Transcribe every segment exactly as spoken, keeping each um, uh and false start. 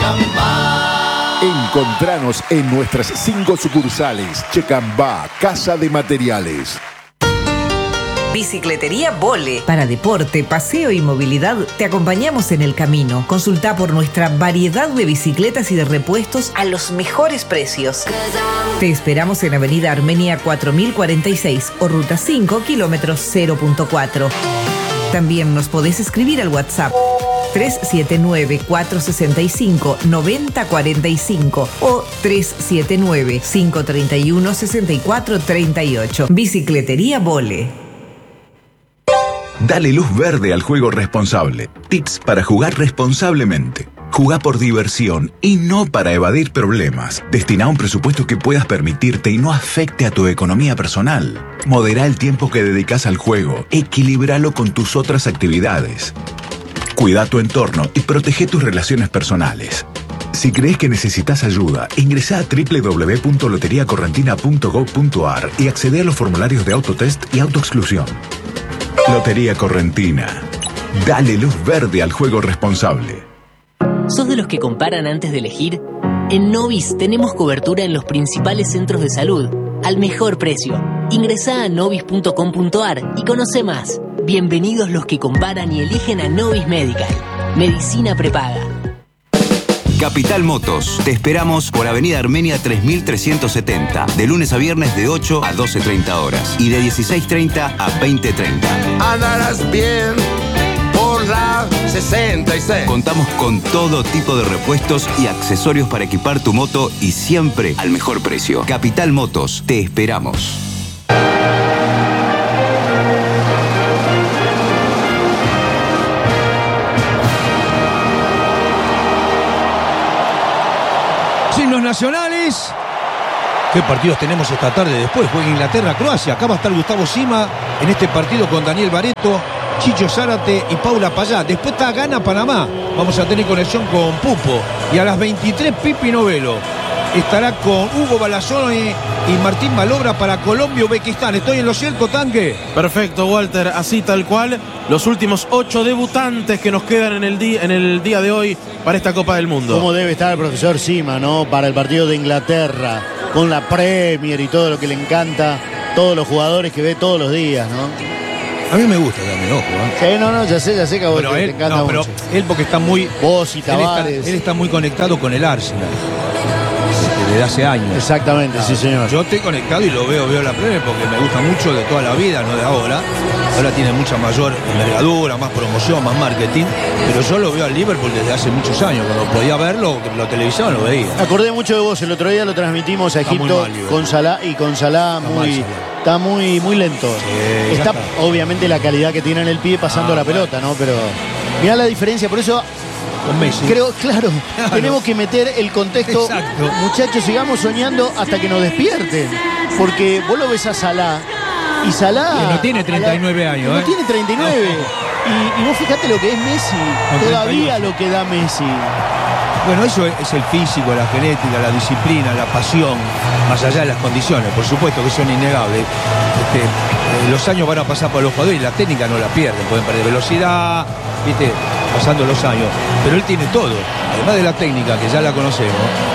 Checamba. Encontranos en nuestras cinco sucursales. Checamba, Casa de Materiales. Bicicletería Vole. Para deporte, paseo y movilidad, te acompañamos en el camino. Consulta por nuestra variedad de bicicletas y de repuestos a los mejores precios. Te esperamos en Avenida Armenia cuatro mil cuarenta y seis o Ruta cinco, kilómetros cero punto cuatro. También nos podés escribir al WhatsApp tres siete nueve, cuatro seis cinco, nueve cero cuatro cinco o tres siete nueve, cinco tres uno, seis cuatro tres ocho. Bicicletería Vole. Dale luz verde al juego responsable. Tips para jugar responsablemente. Jugá por diversión y no para evadir problemas. Destina un presupuesto que puedas permitirte y no afecte a tu economía personal. Modera el tiempo que dedicas al juego. Equilíbralo con tus otras actividades. Cuida tu entorno y protege tus relaciones personales. Si crees que necesitas ayuda, ingresa a doble u doble u doble u punto lotería correntina punto gob punto ar y accede a los formularios de autotest y autoexclusión. Lotería Correntina. Dale luz verde al juego responsable. ¿Sos de los que comparan antes de elegir? En Novis tenemos cobertura en los principales centros de salud, al mejor precio. Ingresá a novis punto com punto ar y conoce más. Bienvenidos los que comparan y eligen a Novis Medical. Medicina prepaga. Capital Motos. Te esperamos por Avenida Armenia tres mil trescientos setenta. De lunes a viernes de ocho a doce treinta horas. Y de dieciséis treinta a veinte treinta. Andarás bien por la sesenta y seis. Contamos con todo tipo de repuestos y accesorios para equipar tu moto y siempre al mejor precio. Capital Motos. Te esperamos. Signos nacionales. ¿Qué partidos tenemos esta tarde? Después juega Inglaterra-Croacia. Acá va a estar Gustavo Sima en este partido con Daniel Barreto, Chicho Zárate y Paula Payá. Después está Ghana-Panamá. Vamos a tener conexión con Pupo. Y a las veintitrés Pipi Novelo estará con Hugo Balazón y, y Martín Malobra para Colombia-Uzbekistán. ¿Estoy en lo cierto, Tanque? Perfecto, Walter. Así tal cual. Los últimos ocho debutantes que nos quedan en el, día, en el día de hoy para esta Copa del Mundo. ¿Cómo debe estar el profesor Sima, ¿no? Para el partido de Inglaterra, con la Premier y todo lo que le encanta, todos los jugadores que ve todos los días, ¿no? A mí me gusta también, ojo, ¿eh? Sí, no, no, ya sé, ya sé que a vos pero te, él, te encanta no, pero mucho. Él porque está muy... Vos y él Tavares. está, él está muy conectado con el Arsenal. Desde hace años. Exactamente, claro. Sí, señor. Yo estoy conectado y lo veo, veo la Premier porque me gusta mucho de toda la vida, no de ahora. Ahora tiene mucha mayor envergadura, más promoción, más marketing. Pero yo lo veo al Liverpool desde hace muchos años. Cuando podía verlo, lo televisaban, lo veía. Me acordé mucho de vos. El otro día lo transmitimos a Egipto mal, con Salah y con Salah está muy, está muy, muy lento. Sí, está, está obviamente la calidad que tiene en el pie pasando ah, la pelota, ¿no? Pero mirá la diferencia. Por eso con Messi. Creo, claro, claro, tenemos que meter el contexto. Exacto. Muchachos, sigamos soñando hasta que nos despierten. Porque vos lo ves a Salah y Salah... Que no tiene treinta y nueve años, No ¿eh? tiene treinta y nueve. No. Y, y vos fíjate lo que es Messi. Con todavía lo que da Messi. Bueno, eso es el físico, la genética, la disciplina, la pasión, más allá de las condiciones, por supuesto que son innegables. Este, eh, los años van a pasar por los jugadores y la técnica no la pierden, pueden perder velocidad, ¿viste? Pasando los años. Pero él tiene todo, además de la técnica, que ya la conocemos,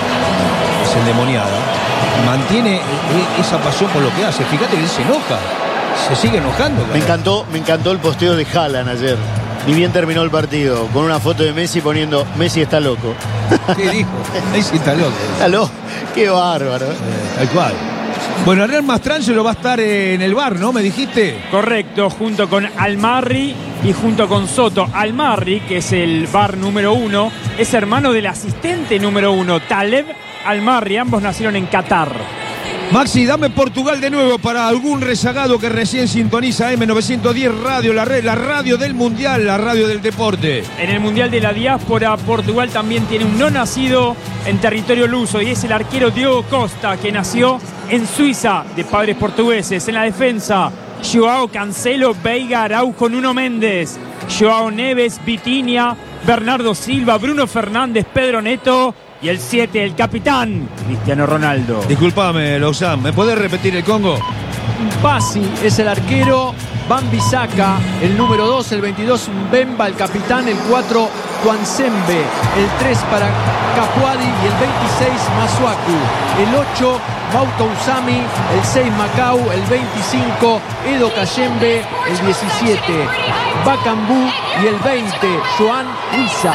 es endemoniada, mantiene esa pasión por lo que hace. Fíjate que él se enoja, se sigue enojando. Me encantó, me encantó el posteo de Haaland ayer. Ni bien terminó el partido, con una foto de Messi poniendo Messi está loco. ¿Qué dijo? Messi está loco. Está loco. Qué bárbaro. Eh, tal cual. Bueno, Ariel Mastrangelo va a estar en el bar, ¿no? ¿Me dijiste? Correcto, junto con Almarri y junto con Soto. Almarri, que es el bar número uno, es hermano del asistente número uno, Taleb Almarri. Ambos nacieron en Qatar. Maxi, dame Portugal de nuevo para algún rezagado que recién sintoniza eme novecientos diez Radio, la, red, la radio del Mundial, la radio del deporte. En el Mundial de la Diáspora, Portugal también tiene un no nacido en territorio luso y es el arquero Diogo Costa, que nació en Suiza, de padres portugueses. En la defensa, Joao Cancelo, Veiga, Araujo, Nuno Méndez, Joao Neves, Vitinha, Bernardo Silva, Bruno Fernández, Pedro Neto. Y el siete, el capitán, Cristiano Ronaldo. Disculpame, Lausanne, ¿me podés repetir el Congo? Bassi es el arquero, Bambisaka, el número dos, el veintidós Mbemba, el capitán, el cuatro Tuanzembe, el tres para Capuadi y el veintiséis Masuaku, el ocho Mauto Usami, el seis Macau, el veinticinco Edo Kayembe, el diecisiete Bakambu y el veinte Joan Huiza.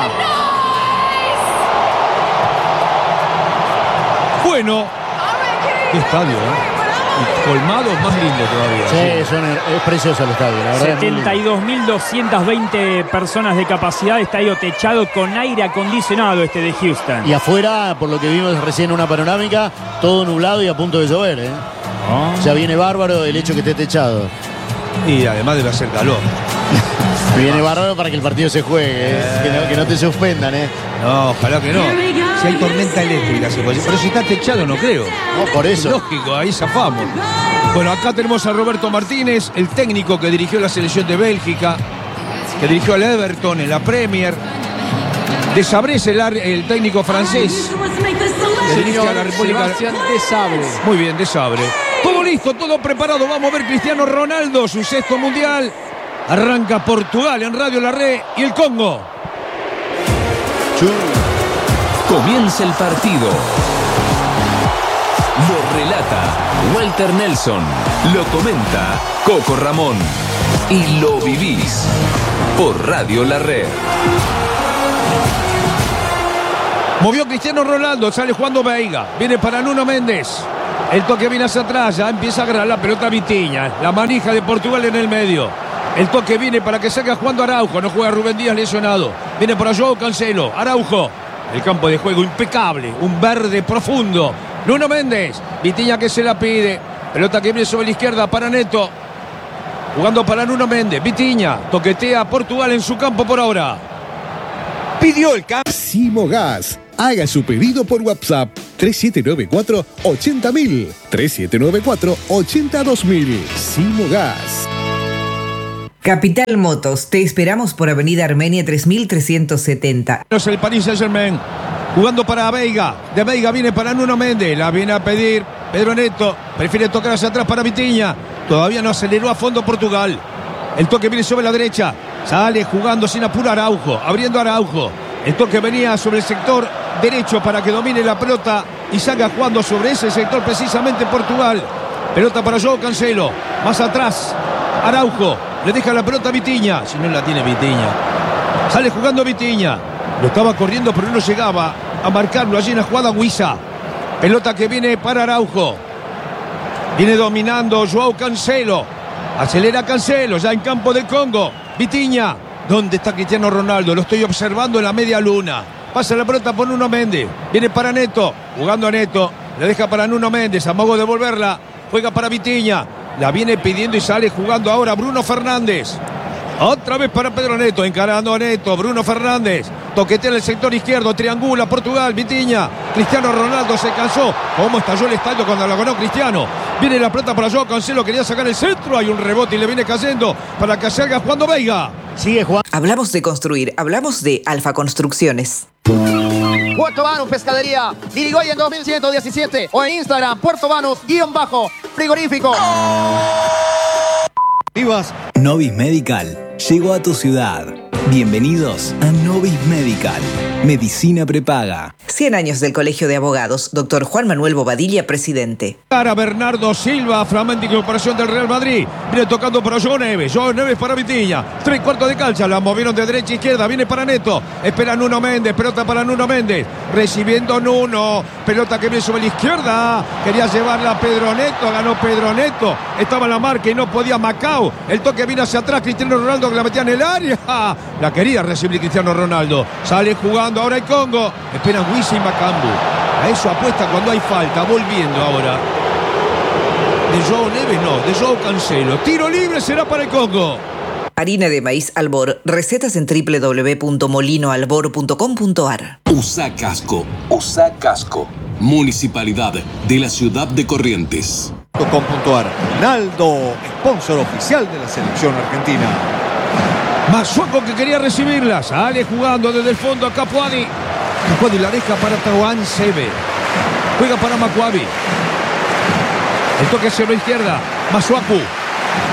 Bueno, qué estadio, ¿eh? Y colmado, más lindo todavía. Sí, son, es precioso el estadio, la verdad. setenta y dos mil doscientas veinte personas de capacidad, estadio techado con aire acondicionado este de Houston. Y afuera, por lo que vimos recién en una panorámica, todo nublado y a punto de llover, ¿eh? Oh. O sea, viene bárbaro el hecho que esté techado. Y además debe hacer calor. Viene bárbaro para que el partido se juegue, ¿eh? que, no, que no te suspendan, ¿eh? No, ojalá que no. Si hay tormenta eléctrica, se puede. Pero si está techado, no creo. No, por eso. Lógico, ahí zafamos. Bueno, acá tenemos a Roberto Martínez, el técnico que dirigió la selección de Bélgica, que dirigió al Everton en la Premier. De Sabrés, el, el técnico francés. Que dirige a la República de Sabre. Muy bien, de Sabre. Todo listo, todo preparado. Vamos a ver Cristiano Ronaldo, su sexto mundial. Arranca Portugal en Radio La Red y el Congo. Comienza el partido. Lo relata Walter Nelson. Lo comenta Coco Ramón. Y lo vivís por Radio La Red. Movió Cristiano Ronaldo, sale jugando Veiga. Viene para Nuno Méndez. El toque viene hacia atrás, ya empieza a agarrar la pelota Vitinha. La manija de Portugal en el medio. El toque viene para que salga jugando Araujo. No juega Rubén Díaz lesionado. Viene para Joao Cancelo. Araujo. El campo de juego impecable. Un verde profundo. Nuno Méndez. Vitinha que se la pide. Pelota que viene sobre la izquierda para Neto. Jugando para Nuno Méndez. Vitinha. Toquetea a Portugal en su campo por ahora. Pidió el cambio. Simogas. Haga su pedido por WhatsApp. tres siete nueve cuatro, ochenta mil. tres siete nueve cuatro, ochenta dos mil. Simogas. Capital Motos, te esperamos por Avenida Armenia tres mil trescientos setenta. Es el Paris Saint-Germain, jugando para Veiga. De Veiga viene para Nuno Méndez, la viene a pedir Pedro Neto. Prefiere tocar hacia atrás para Vitinha. Todavía no aceleró a fondo Portugal. El toque viene sobre la derecha. Sale jugando sin apuro Araujo, abriendo Araujo. El toque venía sobre el sector derecho para que domine la pelota y salga jugando sobre ese sector precisamente Portugal. Pelota para Joao Cancelo, más atrás Araujo. Le deja la pelota a Vitinha. Si no la tiene Vitinha. Sale jugando Vitinha. Lo estaba corriendo pero no llegaba a marcarlo allí en la jugada Huiza. Pelota que viene para Araujo. Viene dominando Joao Cancelo. Acelera Cancelo ya en campo del Congo. Vitinha. ¿Dónde está Cristiano Ronaldo? Lo estoy observando en la media luna. Pasa la pelota por Nuno Méndez. Viene para Neto. Jugando a Neto. Le deja para Nuno Méndez. Amago de devolverla. Juega para Vitinha. La viene pidiendo y sale jugando ahora Bruno Fernández. Otra vez para Pedro Neto, encarando a Neto, Bruno Fernández. Toquetea en el sector izquierdo, triangula Portugal, Vitinha. Cristiano Ronaldo se cansó. ¿Cómo estalló el estadio cuando la ganó Cristiano? Viene la pelota para Joao Cancelo, quería sacar el centro. Hay un rebote y le viene cayendo para que salga jugando Veiga. Sigue jugando. Hablamos de construir, hablamos de Alfa Construcciones. Puerto Banús Pescadería, Irigoyen dos mil ciento diecisiete o en Instagram, Puerto Banús, guión bajo, frigorífico. Vivas. Novis Medical llegó a tu ciudad. Bienvenidos a Novis Medical, medicina prepaga. cien años del Colegio de Abogados, doctor Juan Manuel Bobadilla, presidente. Para Bernardo Silva, flamante incorporación del Real Madrid. Viene tocando para Joao Neves, Joao Neves para Vitinha. Tres cuartos de cancha, la movieron de derecha a izquierda, viene para Neto. Espera Nuno Méndez, pelota para Nuno Méndez. Recibiendo Nuno, pelota que viene sobre la izquierda. Quería llevarla a Pedro Neto, ganó Pedro Neto. Estaba en la marca y no podía Macau. El toque viene hacia atrás, Cristiano Ronaldo que la metía en el área. La quería recibir Cristiano Ronaldo. Sale jugando ahora el Congo. Esperan Huiza y Macambu. A eso apuesta cuando hay falta. Volviendo ahora. De Joao Neves no, de Joao Cancelo. Tiro libre será para el Congo. Harina de maíz Albor. Recetas en doble u doble u doble u punto molino albor punto com punto ar. Usa Casco. Usa Casco. Municipalidad de la ciudad de Corrientes. .com.ar. Ronaldo, sponsor oficial de la selección argentina. Masuaku que quería recibirla. Sale jugando desde el fondo a Capuadi. Capuadi la deja para Tuanzembe. Juega para Maccabi. El toque hacia la izquierda. Masuaku.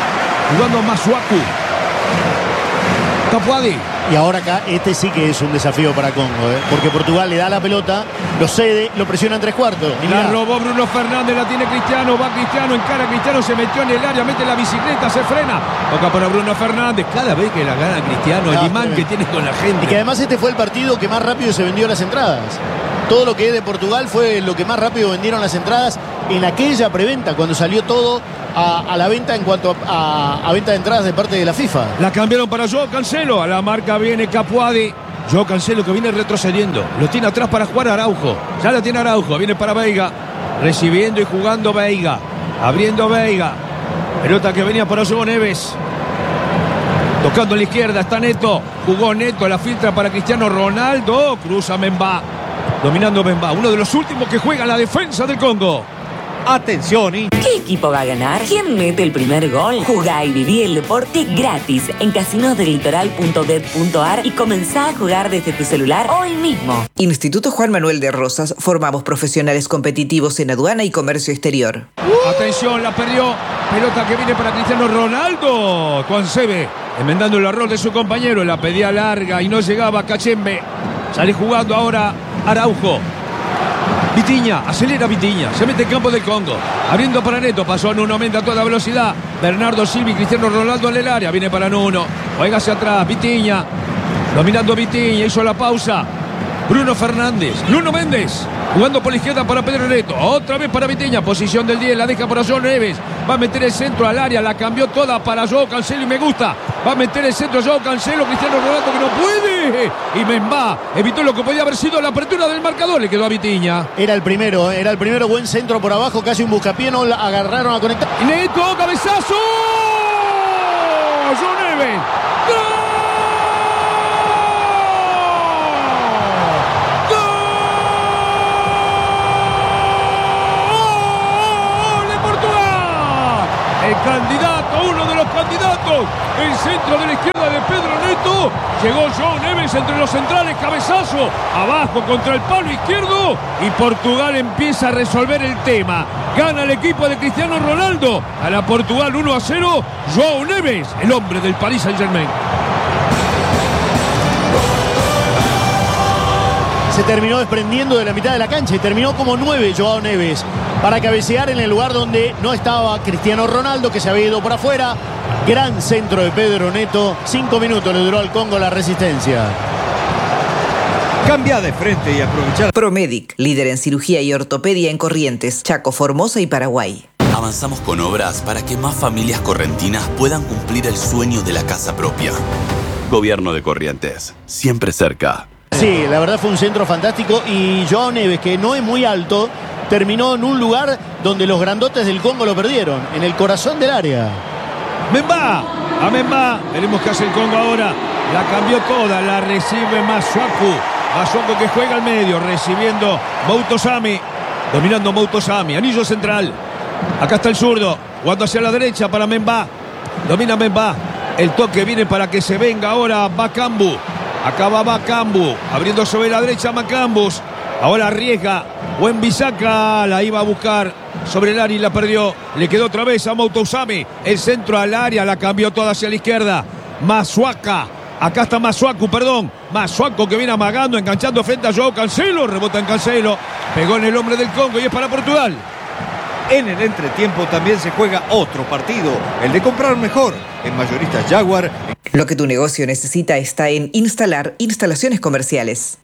Jugando Masuaku. Capuadi. Y ahora acá, este sí que es un desafío para Congo, ¿eh? Porque Portugal le da la pelota, lo cede, lo presiona en tres cuartos. Y la mirá. robó Bruno Fernández, la tiene Cristiano, va Cristiano, encara a Cristiano, se metió en el área, mete la bicicleta, se frena. Toca para Bruno Fernández. Cada vez que la gana Cristiano, No, el imán que tiene con la gente. Y que además este fue el partido que más rápido se vendió las entradas. Todo lo que es de Portugal fue lo que más rápido vendieron las entradas en aquella preventa, cuando salió todo a, a la venta en cuanto a, a, a venta de entradas de parte de la FIFA. La cambiaron para Joao Cancelo. A la marca viene Capuadi. Joao Cancelo que viene retrocediendo. Lo tiene atrás para jugar Araujo. Ya la tiene Araujo. Viene para Veiga. Recibiendo y jugando Veiga. Abriendo Veiga. Pelota que venía para Joao Neves. Tocando a la izquierda. Está Neto. Jugó Neto. La filtra para Cristiano Ronaldo. Cruza Memba. Dominando Memba. Uno de los últimos que juega en la defensa del Congo. Atención. Y... ¿Qué equipo va a ganar? ¿Quién mete el primer gol? Jugá y viví el deporte gratis en casinos del litoral punto bet punto ar y comenzá a jugar desde tu celular hoy mismo. Instituto Juan Manuel de Rosas. Formamos profesionales competitivos en aduana y comercio exterior. Uh. Atención, la perdió. Pelota que viene para Cristiano Ronaldo. Tuansebe, enmendando el error de su compañero. La pedía larga y no llegaba Cachembe. Sale jugando ahora Araujo. Vitiña, acelera Vitiña, se mete en campo del Congo, abriendo para Neto, pasó a Nuno Mendes a toda velocidad, Bernardo Silva y Cristiano Ronaldo en el área, viene para Nuno, juega hacia atrás, Vitiña, dominando Vitiña, hizo la pausa, Bruno Fernández, Nuno Mendes, jugando por la izquierda para Pedro Neto, otra vez para Vitiña, posición del diez, la deja para Joao Neves, va a meter el centro al área, la cambió toda para Joao Cancelo y me gusta, va a meter el centro Joao Cancelo, Cristiano Ronaldo que no puede, y Memba evitó lo que podía haber sido la apertura del marcador, le quedó a Vitiña. Era el primero, era el primero, buen centro por abajo, casi un buscapié, no la agarraron a conectar. Neto, cabezazo, Joao Neves, ¡gol! El candidato, uno de los candidatos, el centro de la izquierda de Pedro Neto, llegó Joao Neves entre los centrales, cabezazo, abajo contra el palo izquierdo y Portugal empieza a resolver el tema. Gana el equipo de Cristiano Ronaldo, a la Portugal uno a cero, Joao Neves, el hombre del Paris Saint-Germain. Se terminó desprendiendo de la mitad de la cancha y terminó como nueve Joao Neves para cabecear en el lugar donde no estaba Cristiano Ronaldo, que se había ido por afuera. Gran centro de Pedro Neto. Cinco minutos le duró al Congo la resistencia. Cambia de frente y aprovechar. Promedic, líder en cirugía y ortopedia en Corrientes, Chaco, Formosa y Paraguay. Avanzamos con obras para que más familias correntinas puedan cumplir el sueño de la casa propia. Gobierno de Corrientes, siempre cerca. Sí, la verdad fue un centro fantástico y Joao Neves, que no es muy alto, terminó en un lugar donde los grandotes del Congo lo perdieron, en el corazón del área. Memba, a Memba, veremos qué hace el Congo ahora. La cambió toda, la recibe Masuaku. Masuaku que juega al medio, recibiendo Moutosami, dominando Moutosami, anillo central. Acá está el zurdo, jugando hacia la derecha para Memba. Domina Memba, el toque viene para que se venga ahora Bakambu. Acá va Bakambu, abriendo sobre la derecha Macambus. Ahora arriesga, Wan-Bissaka, la iba a buscar sobre el área y la perdió. Le quedó otra vez a Moutosami. El centro al área, la cambió toda hacia la izquierda. Masuaka, acá está Masuaku, perdón. Masuaku que viene amagando, enganchando frente a Joao Cancelo. Rebota en Cancelo, pegó en el hombre del Congo y es para Portugal. En el entretiempo también se juega otro partido, el de comprar mejor, en Mayoristas Jaguar. Lo que tu negocio necesita está en Instalar Instalaciones Comerciales.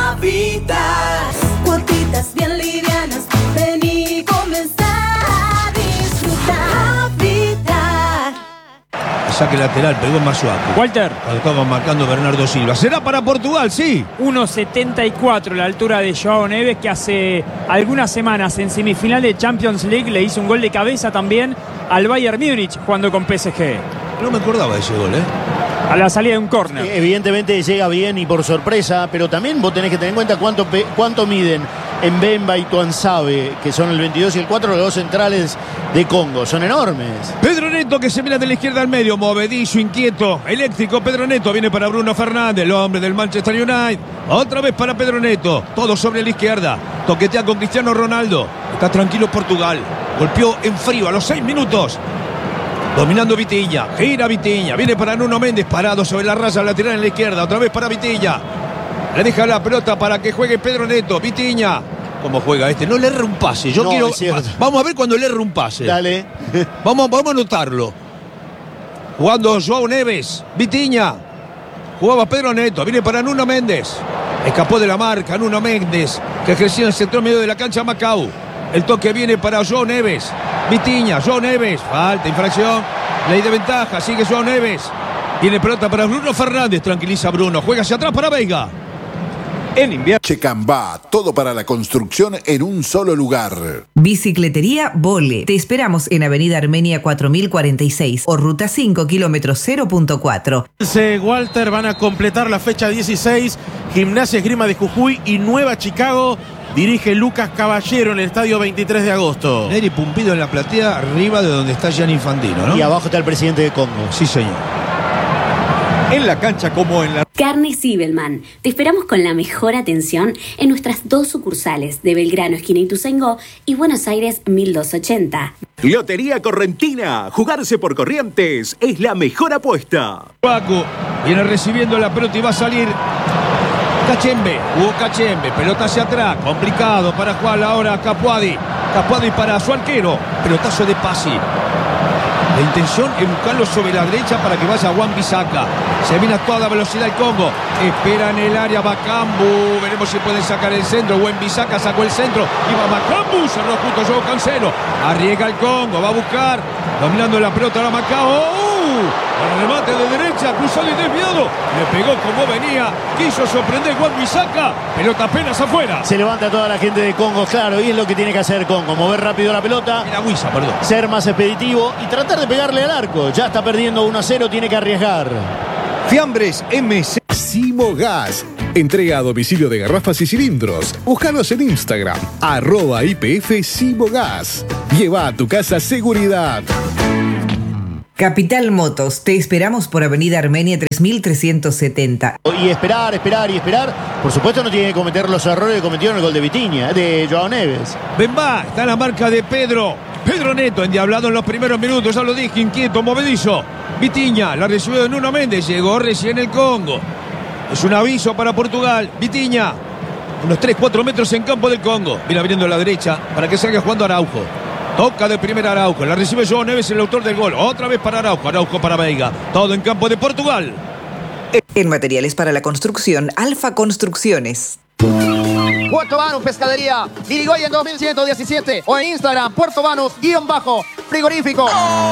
Habitas, cuotitas bien livianas, ven y comenzar a disfrutar. Habitar. Saque lateral, pegó Masuaku. Walter. Estaba marcando Bernardo Silva. ¿Será para Portugal? Sí. uno setenta y cuatro la altura de Joao Neves, que hace algunas semanas en semifinal de Champions League le hizo un gol de cabeza también al Bayern Múnich jugando con P S G. No me acordaba de ese gol, ¿eh? A la salida de un córner. Evidentemente llega bien y por sorpresa, pero también vos tenés que tener en cuenta cuánto, cuánto miden en Mbemba y Tuanzebe, que son el veintidós y el cuatro, los dos centrales de Congo. Son enormes. Pedro Neto que se mira de la izquierda al medio, movedizo, inquieto, eléctrico. Pedro Neto viene para Bruno Fernández, el hombre del Manchester United. Otra vez para Pedro Neto, todo sobre la izquierda. Toquetea con Cristiano Ronaldo. Está tranquilo Portugal. Golpeó en frío a los seis minutos. Dominando Vitinha, gira Vitinha, viene para Nuno Méndez, parado sobre la raya lateral en la izquierda, otra vez para Vitinha. Le deja la pelota para que juegue Pedro Neto, Vitinha. ¿Cómo juega este? No le erra un pase. Yo No, quiero. es cierto. Vamos a ver cuando le erra un pase. Dale. Vamos, vamos a anotarlo. Jugando Joao Neves, Vitinha. Jugaba Pedro Neto, viene para Nuno Méndez. Escapó de la marca Nuno Méndez, que ejercía en el centro medio de la cancha Macau. El toque viene para Joao Neves. Vitinha, Joao Neves. Falta, infracción. Ley de ventaja, sigue Joao Neves. Tiene pelota para Bruno Fernández, tranquiliza Bruno. Juega hacia atrás para Veiga. En invierno. Checambá, todo para la construcción en un solo lugar. Bicicletería Vole. Te esperamos en Avenida Armenia cuatro mil cuarenta y seis o Ruta cinco, kilómetro cero punto cuatro. Walter van a completar la fecha dieciséis. Gimnasia Esgrima de Jujuy y Nueva Chicago. Dirige Lucas Caballero en el estadio veintitrés de agosto. Neri Pumpido en la platea, arriba de donde está Gianni Infantino, ¿no? Y abajo está el presidente de Congo. Sí, señor. En la cancha como en la... Carne Zibelman. Te esperamos con la mejor atención en nuestras dos sucursales de Belgrano, esquina Ituzaingó, y Buenos Aires mil doscientos ochenta. Lotería Correntina. Jugarse por Corrientes es la mejor apuesta. Paco viene recibiendo la pelota y va a salir Cachembe. Hugo Cachembe. Pelota hacia atrás. Complicado para jugar ahora Capuadi. Capuadi para su arquero. Pelotazo de Pasi. La intención es buscarlo sobre la derecha para que vaya Juan Bisaca. Se viene a toda velocidad el Congo. Espera en el área Bacambu. Veremos si pueden sacar el centro. Buen Bisaca sacó el centro. Iba Bacambu. Cerró justo Joao Cancelo. Arriesga el Congo. Va a buscar. Dominando la pelota ahora Macao. ¡Uh! El remate de derecha. Cruzado y desviado. Le pegó como venía. Quiso sorprender Juan Bisaca. Pelota apenas afuera. Se levanta toda la gente de Congo, claro. Y es lo que tiene que hacer Congo. Mover rápido la pelota. Era Huiza, perdón. Ser más expeditivo y tratar de pegarle al arco. Ya está perdiendo uno a cero. Tiene que arriesgar. Fiambres M C. Simo Gas. Entrega a domicilio de garrafas y cilindros. Búscanos en Instagram. Arroba I P F Simo Gas. Lleva a tu casa seguridad. Capital Motos. Te esperamos por Avenida Armenia tres mil trescientos setenta. Y esperar, esperar y esperar. Por supuesto no tiene que cometer los errores que cometió en el gol de Vitinha, de Joao Neves. Bemba, está en la marca de Pedro. Pedro Neto, endiablado en los primeros minutos, ya lo dije, inquieto, movedizo. Vitinha, la recibió de Nuno Méndez, llegó recién el Congo. Es un aviso para Portugal. Vitinha, unos tres cuatro metros en campo del Congo. Viene abriendo a la derecha para que salga jugando Araujo. Toca de primera Araujo, la recibe Joao Neves, el autor del gol. Otra vez para Araujo, Araujo para Veiga. Todo en campo de Portugal. En materiales para la construcción, Alfa Construcciones. Puerto Banús Pescadería, Irigoyen dos mil ciento diecisiete o en Instagram, Puerto Banús, guión bajo, frigorífico.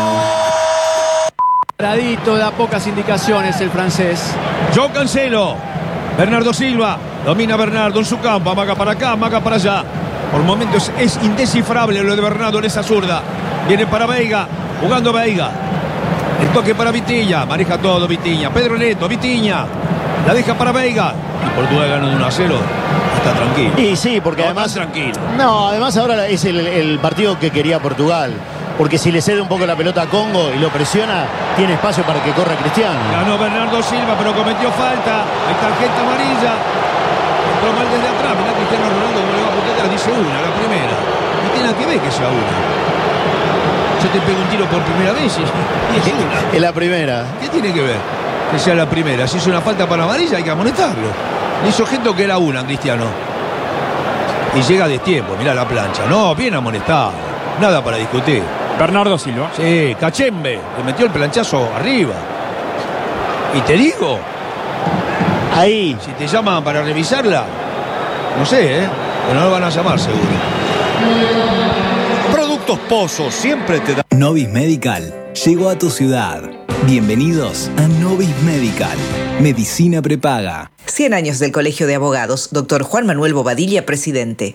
Paradito, da pocas indicaciones el francés. Joao Cancelo, Bernardo Silva, domina Bernardo en su campo, amaga para acá, amaga para allá. Por momentos es indescifrable lo de Bernardo en esa zurda. Viene para Veiga, jugando Veiga. El toque para Vitinha, maneja todo Vitinha. Pedro Neto, Vitinha, la deja para Veiga. Y Portugal gana de uno a cero. Está tranquilo. Y sí, porque no, además... tranquilo. No, además ahora es el, el partido que quería Portugal. Porque si le cede un poco la pelota a Congo y lo presiona, tiene espacio para que corra Cristiano. Ganó Bernardo Silva, pero cometió falta. Hay tarjeta amarilla. Entró mal desde atrás. Mirá Cristiano Ronaldo como le va a putear. Dice una, la primera. No tiene nada que ver que sea una. Yo te pego un tiro por primera vez y es una. Es la primera. ¿Qué tiene que ver? Que sea la primera. Si es una falta para amarilla hay que amonestarlo. Le hizo gesto que era una, Cristiano. Y llega a destiempo. Mirá la plancha. No, bien amonestado. Nada para discutir. Bernardo Silva. Sí, Cachembe. Le metió el planchazo arriba. Y te digo... Ahí. Si te llaman para revisarla, no sé, ¿eh? Pero no lo van a llamar seguro. Productos Pozos siempre te da. Novis Medical llegó a tu ciudad. Bienvenidos a Novis Medical. Medicina prepaga. cien años del Colegio de Abogados. Doctor Juan Manuel Bobadilla, presidente.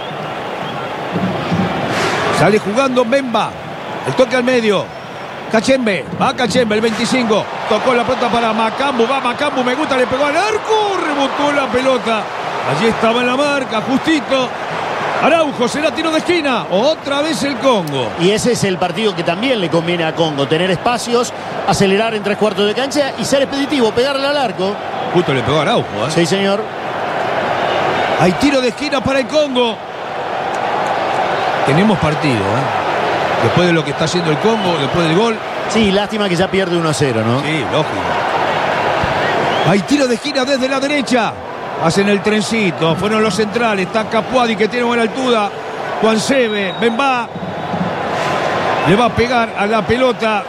Sale jugando Bemba. El toque al medio. Cachembe, va Cachembe, el veinticinco. Tocó la pelota para Macambu. Va Macambu, me gusta, le pegó al arco. Rebotó la pelota. Allí estaba en la marca, justito. Araujo, será tiro de esquina. Otra vez el Congo. Y ese es el partido que también le conviene a Congo. Tener espacios, acelerar en tres cuartos de cancha y ser expeditivo, pegarle al arco. Justo le pegó a Araujo, ¿eh? Sí, señor. Hay tiro de esquina para el Congo. Tenemos partido, ¿eh? Después de lo que está haciendo el Congo, después del gol, Sí, lástima que ya pierde uno a cero, ¿no? Sí, lógico. Hay tiro de esquina desde la derecha. Hacen el trencito. Fueron los centrales. Está Capuadi que tiene buena altura. Juan Sebe. Bembá. Le va a pegar a la pelota.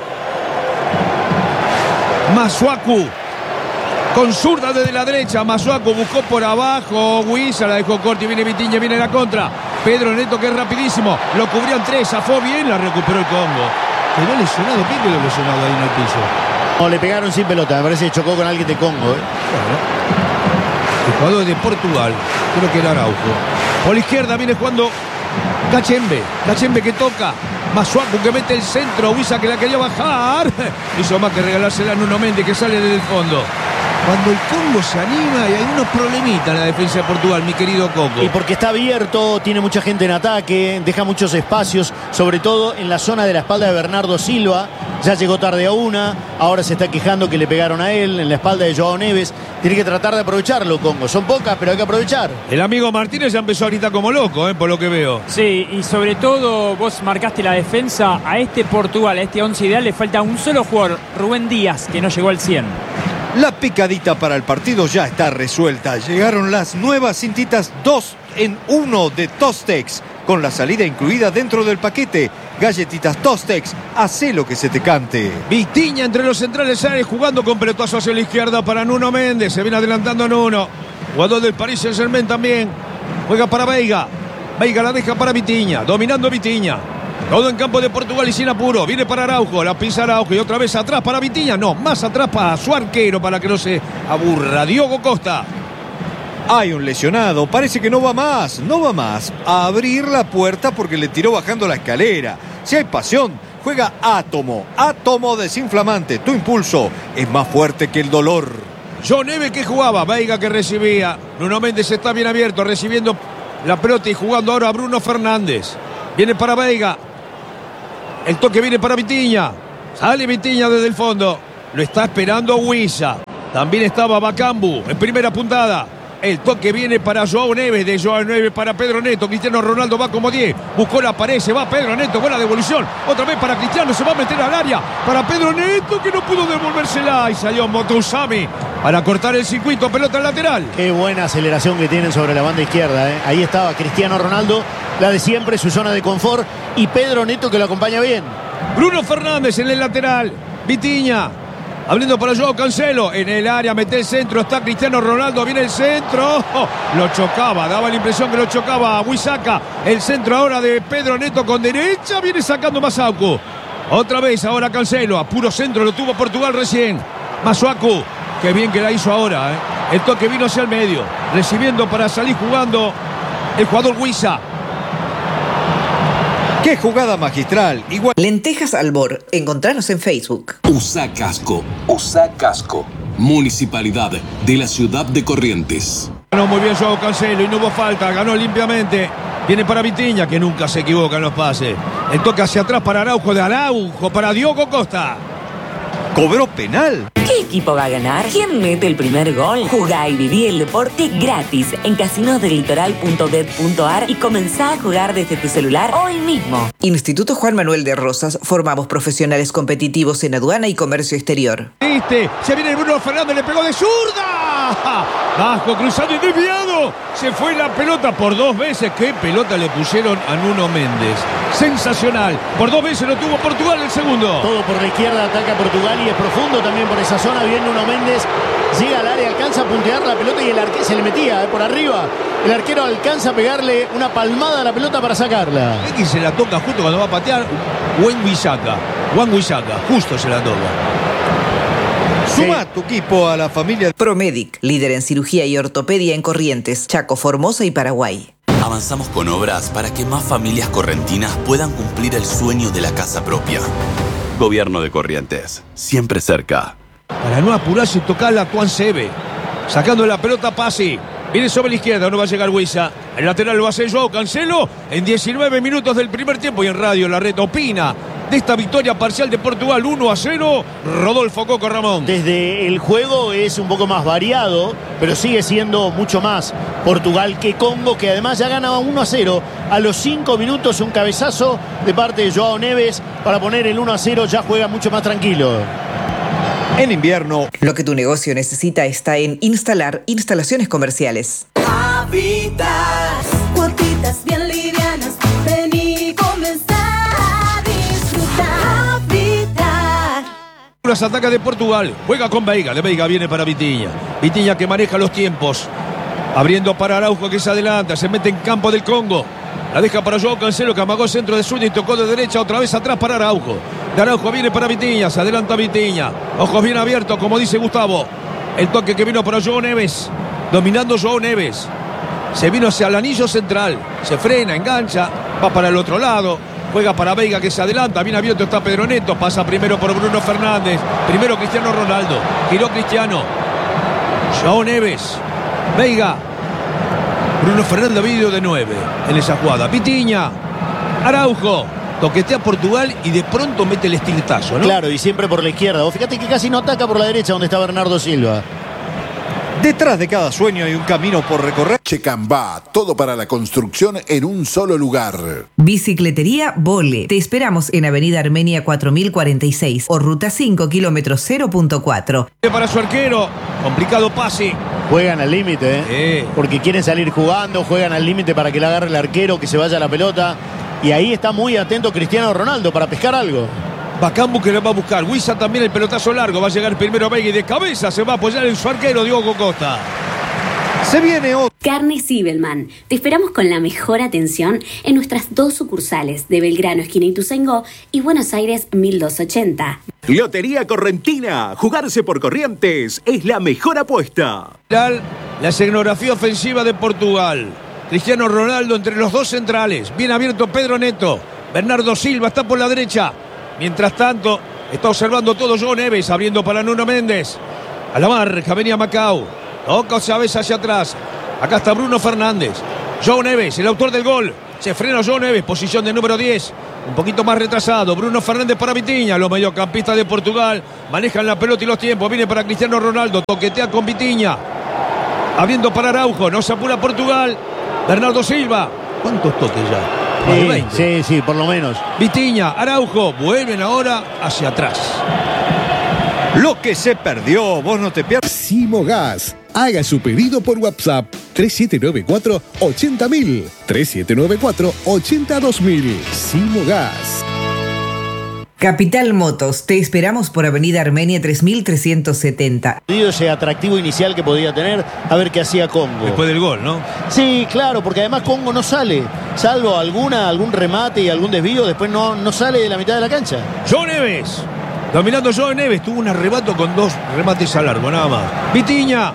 Masuaku. Con zurda desde la derecha. Masuaku buscó por abajo. Huiza la dejó corta y viene Vitinha. Viene la contra. Pedro Neto que es rapidísimo. Lo cubrían tres. Zafó bien. La recuperó el Congo. Quedó lesionado. ¿Quién quedó lesionado ahí en el piso? No, le pegaron sin pelota. Me parece que chocó con alguien de Congo. ¿eh? Bueno. El jugador de Portugal. Creo que era Araujo. Por la izquierda viene jugando Cachembe. Cachembe que toca. Masuaku que mete el centro. Huiza que la quería bajar. Hizo más que regalársela a Nuno Mendes que sale desde el fondo. Cuando el Congo se anima y hay unos problemitas en la defensa de Portugal, mi querido Coco. Y porque está abierto, tiene mucha gente en ataque, deja muchos espacios, sobre todo en la zona de la espalda de Bernardo Silva. Ya llegó tarde a una, ahora se está quejando que le pegaron a él en la espalda de Joao Neves. Tiene que tratar de aprovecharlo, Congo. Son pocas, pero hay que aprovechar. El amigo Martínez ya empezó ahorita como loco, eh, por lo que veo. Sí, y sobre todo vos marcaste la defensa. A este Portugal, a este once ideal, le falta un solo jugador, Rubén Díaz, que no llegó al cien. La picadita para el partido ya está resuelta. Llegaron las nuevas cintitas dos en uno de Tostex, con la salida incluida dentro del paquete. Galletitas Tostex, hacé lo que se te cante. Vitinha entre los centrales sale jugando con pelotazo hacia la izquierda para Nuno Mendes. Se viene adelantando Nuno. Jugador del Paris Saint-Germain también. Juega para Veiga. Veiga la deja para Vitinha. Dominando Vitinha. Todo en campo de Portugal y sin apuro. Viene para Araujo. La pisa Araujo. Y otra vez atrás para Vitinha. No, más atrás para su arquero para que no se aburra. Diogo Costa. Hay un lesionado. Parece que no va más. No va más. A abrir la puerta porque le tiró bajando la escalera. Si hay pasión, juega Átomo. Átomo desinflamante. Tu impulso es más fuerte que el dolor. Joao Neves que jugaba. Veiga que recibía. Nuno Mendes está bien abierto. Recibiendo la pelota y jugando ahora a Bruno Fernández. Viene para Veiga. El toque viene para Vitinha. Sale Vitinha desde el fondo. Lo está esperando Huiza. También estaba Bakambu en primera puntada. El toque viene para Joao Neves. De Joao Neves para Pedro Neto. Cristiano Ronaldo va como diez. Buscó la pared. Se va Pedro Neto. Buena devolución. Otra vez para Cristiano. Se va a meter al área. Para Pedro Neto que no pudo devolvérsela. Y salió Motousami para cortar el circuito. Pelota lateral. Qué buena aceleración que tienen sobre la banda izquierda. ¿eh? Ahí estaba Cristiano Ronaldo. La de siempre, su zona de confort. Y Pedro Neto que lo acompaña bien. Bruno Fernández en el lateral. Vitinha. Abriendo para Joao Cancelo. En el área, mete el centro. Está Cristiano Ronaldo. Viene el centro. Oh, lo chocaba. Daba la impresión que lo chocaba. Huizaca. El centro ahora de Pedro Neto con derecha. Viene sacando Masuaku. Otra vez ahora Cancelo. A puro centro lo tuvo Portugal recién. Masuaku. Qué bien que la hizo ahora. ¿eh? El toque vino hacia el medio. Recibiendo para salir jugando el jugador Huiza. ¡Qué jugada magistral! Igual... Lentejas Albor. Encontranos en Facebook. Usa Casco. Usa Casco. Municipalidad de la ciudad de Corrientes. Ganó muy bien Joao Cancelo y no hubo falta. Ganó limpiamente. Viene para Vitinha, que nunca se equivoca en los pases. El toque hacia atrás para Araujo. De Araujo para Diogo Costa. ¿Cobró penal? ¿Qué equipo va a ganar? ¿Quién mete el primer gol? Jugá y viví el deporte gratis en casinos del litoral punto bet punto ar y comenzá a jugar desde tu celular hoy mismo. Instituto Juan Manuel de Rosas. Formamos profesionales competitivos en aduana y comercio exterior. ¿Viste? Se viene el Bruno Fernández, le pegó de zurda. Bajo, cruzado y desviado. Se fue la pelota por dos veces. ¿Qué pelota le pusieron a Nuno Mendes? Sensacional. Por dos veces lo tuvo Portugal el segundo. Todo por la izquierda ataca Portugal y es profundo también por esa zona. Bien Nuno Mendes. Llega al área, alcanza a puntear la pelota y el arquero se le metía eh, por arriba. El arquero alcanza a pegarle una palmada a la pelota para sacarla. Y se la toca justo cuando va a patear Juan Huizaca. Juan Huizaca. Justo se la toca. Suma tu equipo a la familia. Promedic, líder en cirugía y ortopedia en Corrientes, Chaco, Formosa y Paraguay. Avanzamos con obras para que más familias correntinas puedan cumplir el sueño de la casa propia. Gobierno de Corrientes, siempre cerca. Para no apurarse y tocarla a Juan Sebe. Sacando la pelota Pasi. Viene sobre la izquierda, no va a llegar Huiza. El lateral lo hace Joao Cancelo en diecinueve minutos del primer tiempo. Y en radio la red opina de esta victoria parcial de Portugal uno a cero. Rodolfo Coco Ramón. Desde el juego es un poco más variado, pero sigue siendo mucho más Portugal que Congo, que además ya gana uno a cero. A los cinco minutos un cabezazo de parte de Joao Neves para poner el uno a cero, ya juega mucho más tranquilo. En invierno. Lo que tu negocio necesita está en Instalar Instalaciones Comerciales. Habitat, cuotitas bien livianas, ven y comenzar a disfrutar. Habitat. Las ataca de Portugal, juega con Veiga, de Veiga viene para Vitinha. Vitinha que maneja los tiempos, abriendo para Araujo que se adelanta, se mete en campo del Congo. La deja para Joao Cancelo, que amagó centro de zurda y tocó de derecha, otra vez atrás para Araujo. De Araujo viene para Vitinha, se adelanta Vitinha. Ojos bien abiertos, como dice Gustavo. El toque que vino para Joao Neves, dominando Joao Neves. Se vino hacia el anillo central, se frena, engancha, va para el otro lado. Juega para Veiga que se adelanta, bien abierto está Pedro Neto, pasa primero por Bruno Fernández. Primero Cristiano Ronaldo, giró Cristiano. Joao Neves, Veiga. Bruno Fernández video de nueve en esa jugada. Vitinha, Araujo, toquetea a Portugal y de pronto mete el estiletazo, ¿no? Claro, y siempre por la izquierda. O fíjate que casi no ataca por la derecha donde está Bernardo Silva. Detrás de cada sueño hay un camino por recorrer. Checambá, todo para la construcción en un solo lugar. Bicicletería Vole. Te esperamos en Avenida Armenia cuatro mil cuarenta y seis o Ruta cinco, kilómetro cero punto cuatro. Para su arquero, complicado pase. Juegan al límite, ¿eh? Sí. Porque quieren salir jugando, juegan al límite para que le agarre el arquero, que se vaya la pelota. Y ahí está muy atento Cristiano Ronaldo para pescar algo. Bacambu que le va a buscar. Huiza también el pelotazo largo. Va a llegar primero Veiga y de cabeza se va a apoyar en su arquero Diogo Costa. Se viene otro. Carne Sibelman. Te esperamos con la mejor atención en nuestras dos sucursales de Belgrano, esquina Ituzaingó, y Buenos Aires mil doscientos ochenta. Lotería Correntina. Jugarse por Corrientes es la mejor apuesta. La escenografía ofensiva de Portugal. Cristiano Ronaldo entre los dos centrales. Bien abierto Pedro Neto. Bernardo Silva está por la derecha. Mientras tanto, está observando todo Joao Neves, abriendo para Nuno Méndez. A la marca venía Macau. Toca Chávez hacia atrás. Acá está Bruno Fernández. Joao Neves, el autor del gol. Se frena Joao Neves, posición de número diez. Un poquito más retrasado. Bruno Fernández para Vitinha. Los mediocampistas de Portugal manejan la pelota y los tiempos. Viene para Cristiano Ronaldo. Toquetea con Vitinha. Abriendo para Araujo. No se apura Portugal. Bernardo Silva. ¿Cuántos toques ya? Sí, sí, sí, por lo menos. Vitinha, Araujo, vuelven ahora hacia atrás. Lo que se perdió, vos no te pierdas. Simogas. Haga su pedido por WhatsApp tres siete nueve cuatro, ochenta mil. tres siete nueve cuatro, ochenta dos mil. Simogas. Capital Motos, te esperamos por Avenida Armenia tres mil trescientos setenta. Ese atractivo inicial que podía tener, a ver qué hacía Congo. Después del gol, ¿no? Sí, claro, porque además Congo no sale, salvo alguna, algún remate y algún desvío, después no, no sale de la mitad de la cancha. Joao Neves, dominando Joao Neves, tuvo un arrebato con dos remates a largo, nada más. Vitinha.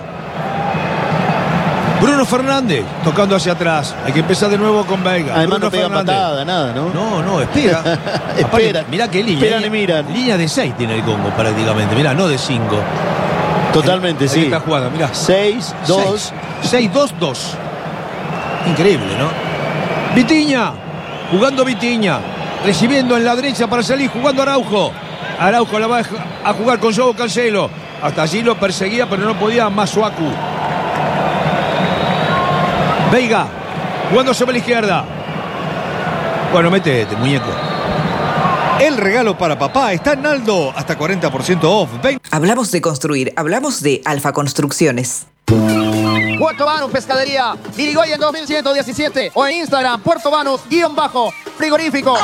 Bruno Fernández, tocando hacia atrás. Hay que empezar de nuevo con Veiga. Además Bruno no pega Fernández. patada, nada, ¿no? No, no, espera. Espera. Aparte, mirá qué línea. Esperan y miran. Línea de seis tiene el Congo prácticamente. Mirá, no de cinco. Totalmente, ahí, sí. Ahí está jugada, mirá. seis, dos. seis, dos, dos. Increíble, ¿no? Vitinha, jugando Vitinha. Recibiendo en la derecha para salir, jugando Araujo. Araujo la va a jugar con Joao Cancelo. Hasta allí lo perseguía, pero no podía Masuaku. Veiga, jugando sobre la izquierda. Bueno, métete, muñeco. El regalo para papá está en Aldo, hasta cuarenta por ciento off. Ven. Hablamos de construir, hablamos de Alfa Construcciones. Puerto Banús Pescadería, Dirigoyen dos mil ciento diecisiete o en Instagram, Puerto Banús, guión bajo, frigorífico.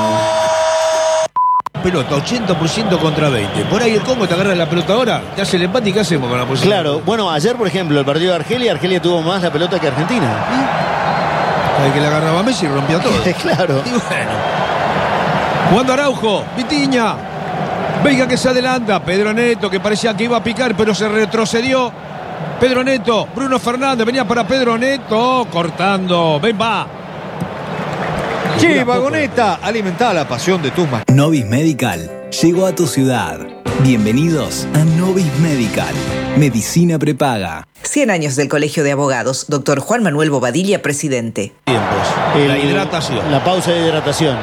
Pelota, ochenta por ciento contra veinte. Por ahí el Congo te agarra la pelota ahora, te hace el empate y ¿qué hacemos con la posición? Claro, bueno, ayer por ejemplo el partido de Argelia, Argelia tuvo más la pelota que Argentina. ¿Eh? El que le agarraba a Messi rompía todo. Claro. Y bueno. Jugando Araujo, Vitinha. Veiga que se adelanta, Pedro Neto que parecía que iba a picar pero se retrocedió. Pedro Neto, Bruno Fernández, venía para Pedro Neto, cortando, ven va. Che, Vagoneta, alimenta la pasión de tus más. Novis Medical llegó a tu ciudad. Bienvenidos a Novis Medical. Medicina prepaga. cien años del Colegio de Abogados. Doctor Juan Manuel Bobadilla, presidente. Tiempos. El, la hidratación. La pausa de hidratación.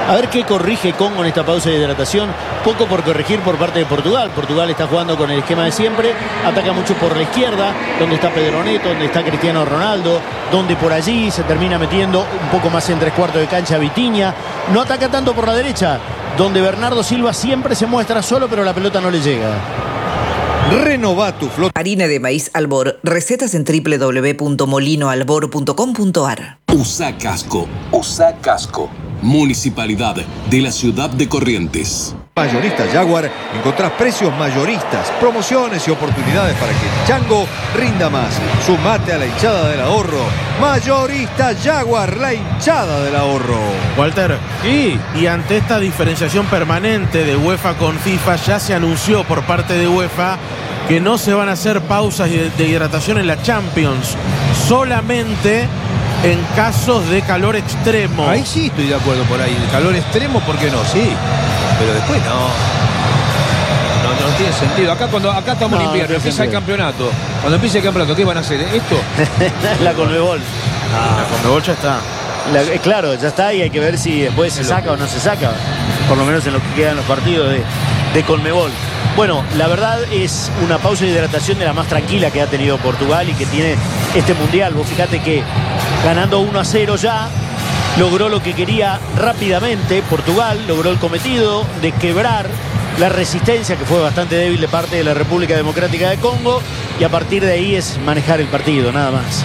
A ver qué corrige Congo en esta pausa de hidratación. Poco por corregir por parte de Portugal. Portugal está jugando con el esquema de siempre. Ataca mucho por la izquierda, donde está Pedro Neto, donde está Cristiano Ronaldo, donde por allí se termina metiendo un poco más en tres cuartos de cancha Vitinha. No ataca tanto por la derecha, donde Bernardo Silva siempre se muestra solo, pero la pelota no le llega. Renova tu flota. Harina de maíz Albor. Recetas en doble u doble u doble u punto molino albor punto com punto a r. Usa casco. Usa casco. Municipalidad de la ciudad de Corrientes. Mayorista Jaguar, encontrás precios mayoristas, promociones y oportunidades para que el chango rinda más. Sumate a la hinchada del ahorro. Mayorista Jaguar, la hinchada del ahorro. Walter, ¿y? y ante esta diferenciación permanente de UEFA con FIFA, ya se anunció por parte de UEFA que no se van a hacer pausas de hidratación en la Champions, solamente en casos de calor extremo. Ahí sí estoy de acuerdo por ahí. El calor extremo, ¿por qué no? Sí. Pero después no. No, no tiene sentido. Acá cuando acá estamos No, en invierno, no empieza tiene el campeonato. Cuando empiece el campeonato, ¿qué van a hacer? ¿Esto? La Conmebol. La Conmebol ya está. La- eh, claro, ya está y hay que ver si después se saca o no se saca. Por lo menos en lo que quedan los partidos de, de Conmebol. Bueno, la verdad es una pausa de hidratación de la más tranquila que ha tenido Portugal y que tiene este mundial. Vos fíjate que ganando uno a cero ya, logró lo que quería rápidamente. Portugal logró el cometido de quebrar la resistencia, que fue bastante débil de parte de la República Democrática de Congo, y a partir de ahí es manejar el partido, nada más.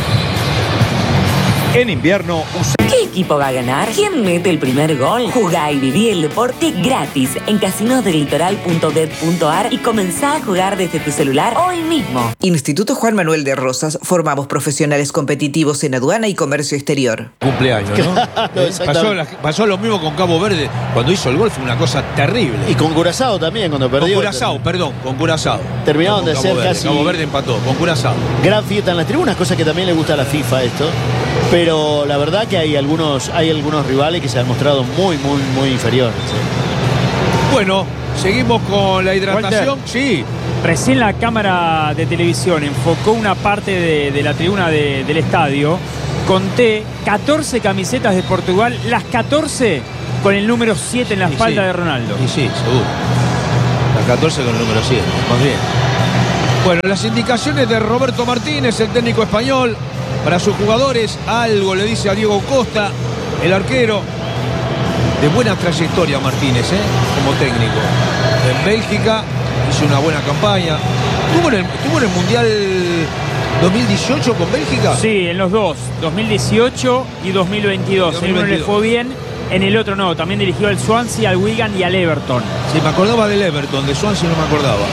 En invierno, usa... ¿Qué equipo va a ganar? ¿Quién mete el primer gol? Jugá y viví el deporte gratis en casinos del litoral punto bet punto a r y comenzá a jugar desde tu celular hoy mismo. Instituto Juan Manuel de Rosas. Formamos profesionales competitivos en aduana y comercio exterior. Cumpleaños, ¿no? Claro, ¿Eh? exactamente. pasó, la- pasó lo mismo con Cabo Verde. Cuando hizo el gol fue una cosa terrible. Y con Curazao también, cuando Con perdió. Curazao, perdón, con Curazao. Terminaron No, de con hacer Cabo Verde. casi- Cabo Verde empató, con Curazao. Gran fiesta en las tribunas, cosa que también le gusta a la FIFA esto. Pero la verdad que hay algunos, hay algunos rivales que se han mostrado muy, muy, muy inferiores. Bueno, seguimos con la hidratación. Sí. Recién la cámara de televisión enfocó una parte de, de la tribuna de- del estadio. Conté catorce camisetas de Portugal, las catorce con el número siete en la Sí, espalda sí. de Ronaldo. Y sí, seguro. La catorce con el número siete, más bien. Bueno, las indicaciones de Roberto Martínez, el técnico español, para sus jugadores. Algo le dice a Diego Costa, el arquero. De buena trayectoria Martínez, ¿eh? Como técnico. En Bélgica hizo una buena campaña. ¿Tuvo en el, tuvo en el Mundial dos mil dieciocho con Bélgica? Sí, en los dos, dos mil dieciocho y dos mil veintidós. En uno le fue bien, en el otro no. También dirigió al Swansea, al Wigan y al Everton. Sí, me acordaba del Everton, de Swansea no me acordaba.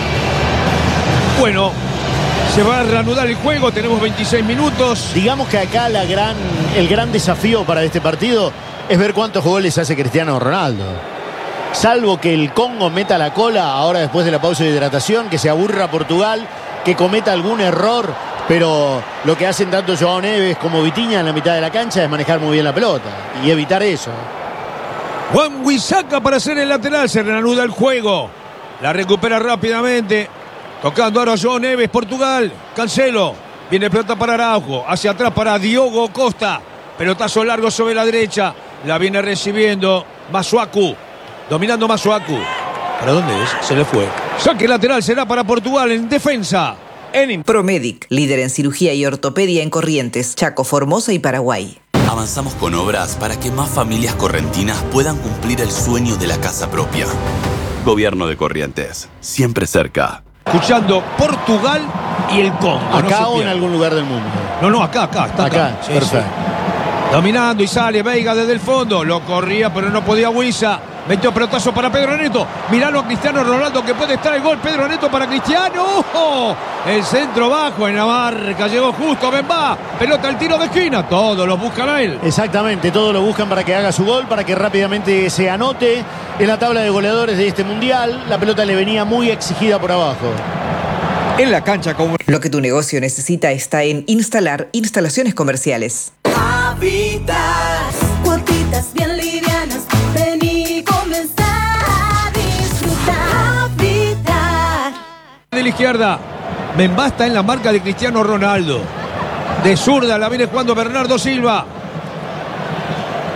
Bueno, se va a reanudar el juego, tenemos veintiséis minutos. Digamos que acá la gran, el gran desafío para este partido es ver cuántos goles hace Cristiano Ronaldo. Salvo que el Congo meta la cola ahora después de la pausa de hidratación, que se aburra Portugal, que cometa algún error, pero lo que hacen tanto Joao Neves como Vitinha en la mitad de la cancha es manejar muy bien la pelota y evitar eso. Juan Huizaca para hacer el lateral, se reanuda el juego. La recupera rápidamente. Tocando ahora Joao Neves, Portugal. Cancelo. Viene pelota para Araujo. Hacia atrás para Diogo Costa. Pelotazo largo sobre la derecha. La viene recibiendo Masuaku. Dominando Masuaku. ¿Para dónde es? Se le fue. Saque lateral será para Portugal en defensa. En Promedic, líder en cirugía y ortopedia en Corrientes, Chaco, Formosa y Paraguay. Avanzamos con obras para que más familias correntinas puedan cumplir el sueño de la casa propia. Gobierno de Corrientes, siempre cerca. Escuchando Portugal y el Congo. Acá no o en algún lugar del mundo. No, no, acá, acá. Está acá. Acá, Sí, perfecto. sí. Dominando y sale Veiga desde el fondo. Lo corría, pero no podía Huiza. Metió pelotazo para Pedro Neto. Miralo a Cristiano Ronaldo, que puede estar el gol. Pedro Neto para Cristiano. ¡Oh! El centro bajo en la marca. Llegó justo Bembá. Pelota al tiro de esquina. Todos los buscan a él. Exactamente, todos lo buscan para que haga su gol, para que rápidamente se anote en la tabla de goleadores de este mundial. La pelota le venía muy exigida por abajo. En la cancha como... Lo que tu negocio necesita está en Instalar Instalaciones Comerciales. Habitas, cuotitas bien livianas, ven y comenzá a disfrutar. Habitat. De la izquierda. Bembá está en la marca de Cristiano Ronaldo. De zurda la viene jugando Bernardo Silva.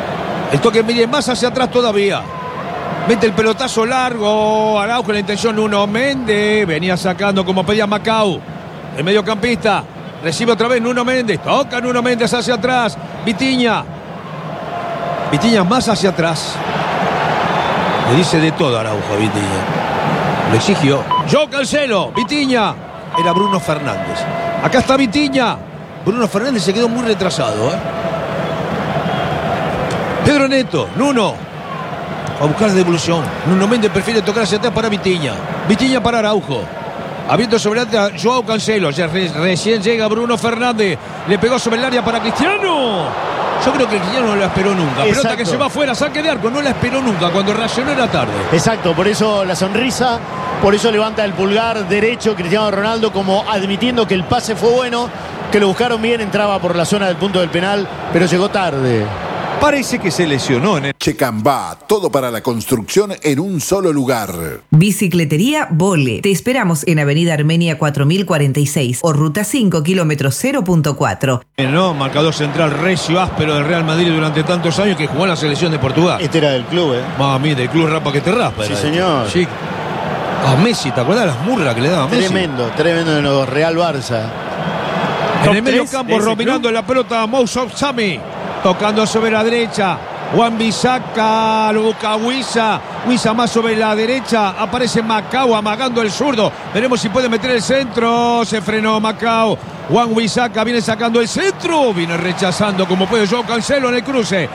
El toque viene más hacia atrás todavía. Mete el pelotazo largo. Araujo en la intención. Nuno Méndez. Venía sacando como pedía Macau. El mediocampista. Recibe otra vez Nuno Méndez. Toca Nuno Méndez hacia atrás. Vitinha. Vitinha más hacia atrás. Le dice de todo Araujo a Vitinha. Lo exigió. Joao Cancelo. Vitinha. Era Bruno Fernández. Acá está Vitinha. Bruno Fernández se quedó muy retrasado. ¿eh? Pedro Neto. Nuno. A buscar la devolución. Nuno Méndez prefiere tocar hacia atrás para Vitinha. Vitinha para Araujo. Abierto sobre el área Joao Cancelo. Ya re, recién llega Bruno Fernández. Le pegó sobre el área para Cristiano. Yo creo que Cristiano no la esperó nunca. Exacto. Pelota que se va afuera, saque de arco. No la esperó nunca. Cuando reaccionó era tarde. Exacto, por eso la sonrisa. Por eso levanta el pulgar derecho Cristiano Ronaldo, como admitiendo que el pase fue bueno, que lo buscaron bien. Entraba por la zona del punto del penal, pero llegó tarde. Parece que se lesionó en el... Checambá, todo para la construcción en un solo lugar. Bicicletería Vole. Te esperamos en Avenida Armenia cuatro mil cuarenta y seis o Ruta cinco, kilómetro cero punto cuatro. No, marcador central recio, áspero del Real Madrid durante tantos años, que jugó en la selección de Portugal. Este era del club, ¿eh? Mami, del club Rapa que te raspa. Sí, señor. Sí. A Messi, ¿te acuerdas las murras que le daba a Messi? Tremendo, tremendo en los Real Barça. En el medio campo, dominando la pelota, Moussa Sami. Tocando sobre la derecha. Wan-Bissaka, lo busca Wissa. Wissa más sobre la derecha. Aparece Macau amagando el zurdo. Veremos si puede meter el centro. Se frenó Macau. Wan-Bissaka viene sacando el centro. Viene rechazando como puede Joao Cancelo en el cruce.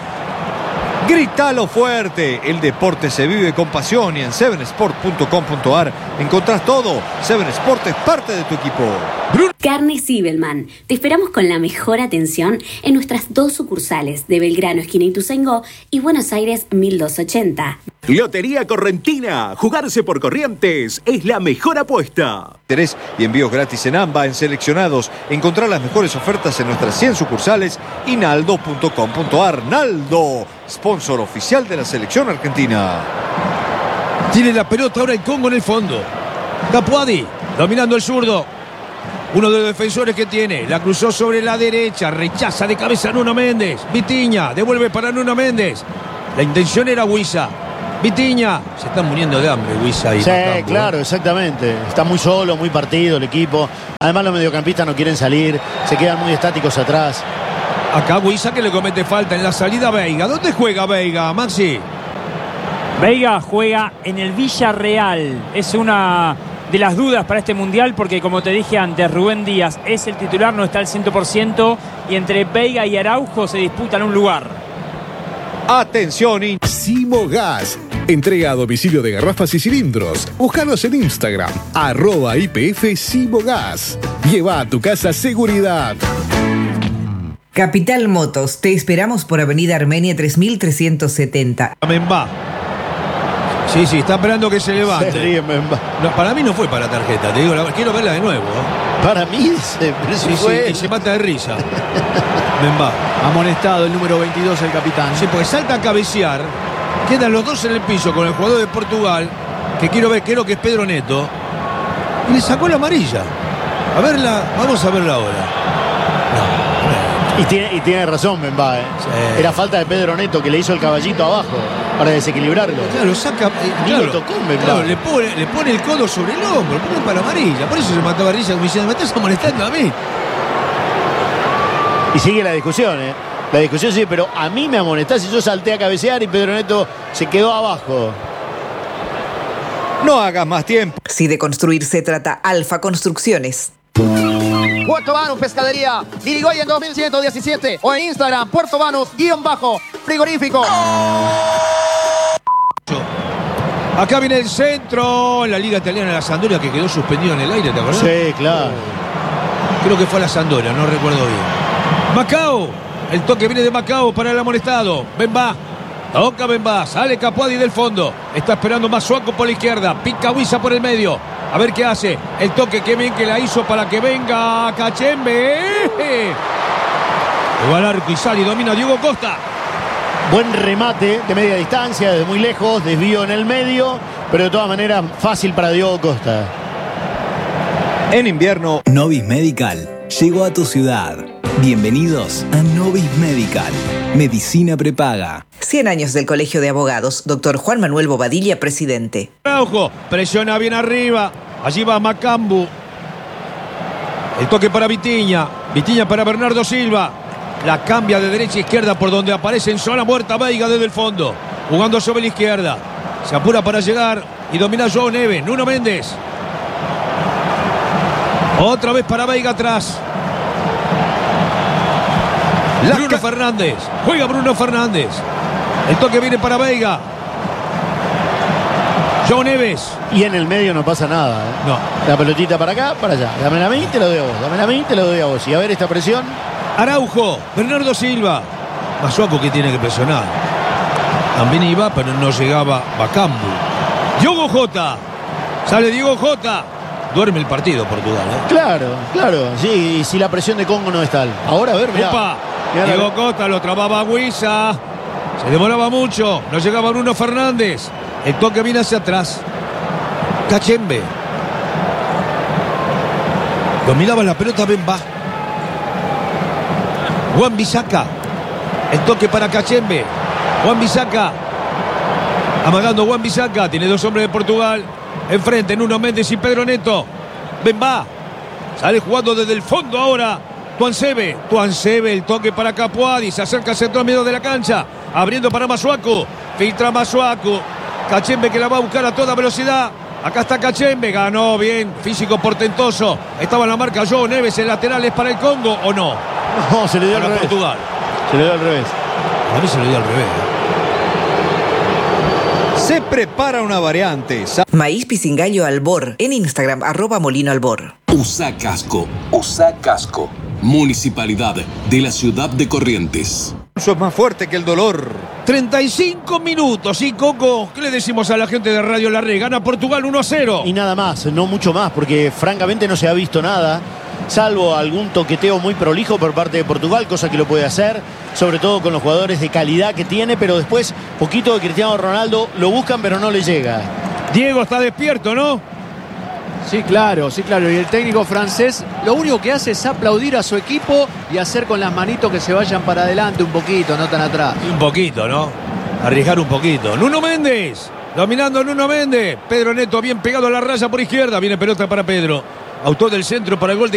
Gritalo fuerte. El deporte se vive con pasión y en seven sport punto com punto a r encontrás todo. Seven Sport es parte de tu equipo. Carnes Zibelman. Te esperamos con la mejor atención en nuestras dos sucursales de Belgrano, esquina Ituzaingó, y Buenos Aires mil doscientos ochenta. Lotería Correntina. Jugarse por Corrientes es la mejor apuesta. Interés y envíos gratis en AMBA en seleccionados. Encontrar las mejores ofertas en nuestras cien sucursales y naldo punto com punto a r. Naldo, sponsor oficial de la selección argentina. Tiene la pelota ahora el Congo en el fondo. Capuadi, dominando el zurdo. Uno de los defensores que tiene. La cruzó sobre la derecha. Rechaza de cabeza Nuno Méndez. Vitinha, devuelve para Nuno Méndez. La intención era Wissa. Vitinha. Se están muriendo de hambre Wissa y Sí, Macampo, claro, ¿eh? exactamente. Está muy solo, muy partido el equipo. Además los mediocampistas no quieren salir. Se quedan muy estáticos atrás. Acá Wissa que le comete falta en la salida a Veiga. ¿Dónde juega Veiga, Maxi? Veiga juega en el Villarreal. Es una de las dudas para este mundial porque, como te dije antes, Rubén Díaz es el titular, no está al cien por ciento, y entre Veiga y Araujo se disputan un lugar. Atención, y... Simogas. Entrega a domicilio de garrafas y cilindros. Búscanos en Instagram, arroba I P F Simogas. Lleva a tu casa seguridad. Capital Motos. Te esperamos por Avenida Armenia tres mil trescientos setenta. Memba. Sí, sí, está esperando que se levante. Se ríe Memba. No, para mí no fue para tarjeta, te digo, la, quiero verla de nuevo. ¿eh? Para mí se, pero sí, fue. sí, y se mata de risa. Memba. Amonestado el número veintidós, el capitán. Sí, porque salta a cabecear. Quedan los dos en el piso con el jugador de Portugal, que quiero ver, creo que es Pedro Neto. Y le sacó la amarilla. A verla, vamos a verla ahora. Y tiene, y tiene razón Memba, ¿eh? Sí. Era falta de Pedro Neto, que le hizo el caballito abajo para desequilibrarlo. Claro, saca. Eh, Ni claro, lo tocó Memba. claro, le, pone, le pone el codo sobre el hombro, le pone para amarilla. Por eso se mató a risa como diciendo, me estás amonestando a mí. Y sigue la discusión, ¿eh? La discusión sigue, pero a mí me amonestás si yo salté a cabecear y Pedro Neto se quedó abajo. No hagas más tiempo. Si de construir se trata, Alfa Construcciones. Puerto Banús Pescadería, Dirigoyen dos mil ciento diecisiete o en Instagram, Puerto Banús, guión bajo, frigorífico. Acá viene el centro en la Liga Italiana de la Sampdoria, que quedó suspendido en el aire, ¿te acordás? Sí, claro. Creo que fue a la Sampdoria, no recuerdo bien. Macao, el toque viene de Macao para el amonestado. Bemba, toca Bemba, sale Capuadi del fondo. Está esperando Masuaco por la izquierda, pica Wissa por el medio. A ver qué hace. El toque, qué bien que la hizo para que venga Cachembe. Va al arco y sale y domina Diego Costa. Buen remate de media distancia, desde muy lejos, desvío en el medio, pero de todas maneras fácil para Diego Costa. En invierno, Novis Medical llegó a tu ciudad. Bienvenidos a Novis Medical, Medicina Prepaga. cien años del Colegio de Abogados, doctor Juan Manuel Bobadilla, presidente. Araujo, presiona bien arriba. Allí va Macambu. El toque para Vitiña. Vitiña para Bernardo Silva. La cambia de derecha a izquierda por donde aparece en zona muerta Veiga desde el fondo. Jugando sobre la izquierda. Se apura para llegar y domina João Neves. Nuno Méndez. Otra vez para Veiga atrás. La Bruno Fernández. Juega Bruno Fernández. El toque viene para Veiga. João Neves. Y en el medio no pasa nada. ¿eh? No. La pelotita para acá, para allá. Dame a mí, te lo doy a vos. Dame a mí, te lo doy a vos. Y a ver esta presión. Araujo. Bernardo Silva. Masuaku que tiene que presionar. También iba, pero no llegaba Macambu. Diogo Jota. Sale Diego Jota. Duerme el partido Portugal. ¿eh? Claro, claro. Sí, y si la presión de Congo no es tal. Ahora, a ver, mirá. Opa. Mirá Diego la... Jota lo trababa Huiza. Se demoraba mucho. No llegaba Bruno Fernández. El toque viene hacia atrás. Cachembe. Dominaba la pelota Bemba. Juan Bisaca. El toque para Cachembe. Juan Bisaca. Amagando Juan Bisaca. Tiene dos hombres de Portugal. Enfrente Nuno Méndez y Pedro Neto. Bemba. Sale jugando desde el fondo ahora. Tuansebe. Tuansebe. El toque para Capuadi. Se acerca al centro medio de la cancha. Abriendo para Masuaku. Filtra Masuaku. Cachembe que la va a buscar a toda velocidad. Acá está Cachembe. Ganó bien. Físico portentoso. Estaba en la marca João Neves. El lateral es para el Congo o no. No, se le dio para al revés. Portugal. Se le dio al revés. A mí se le dio al revés. Se prepara una variante. Maíz Pisingallo Albor. En Instagram, arroba Molino Albor. Usa casco. Usa casco. Municipalidad de la ciudad de Corrientes. Eso es más fuerte que el dolor. treinta y cinco minutos. Y Coco, ¿qué le decimos a la gente de Radio La Red? Gana Portugal uno a cero. Y nada más, no mucho más, porque francamente no se ha visto nada, salvo algún toqueteo muy prolijo por parte de Portugal, cosa que lo puede hacer, sobre todo con los jugadores de calidad que tiene, pero después, poquito de Cristiano Ronaldo, lo buscan pero no le llega. Diego está despierto, ¿no? Sí, claro, sí, claro. Y el técnico francés lo único que hace es aplaudir a su equipo y hacer con las manitos que se vayan para adelante un poquito, no tan atrás. Un poquito, ¿no? Arriesgar un poquito. Nuno Méndez. Dominando Nuno Méndez. Pedro Neto bien pegado a la raya por izquierda. Viene pelota para Pedro. Autor del centro para el gol de